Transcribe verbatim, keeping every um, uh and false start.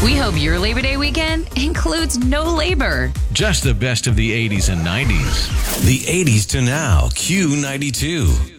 We hope your Labor Day weekend includes no labor. Just the best of the eighties and nineties. The eighties to now, Q ninety-two.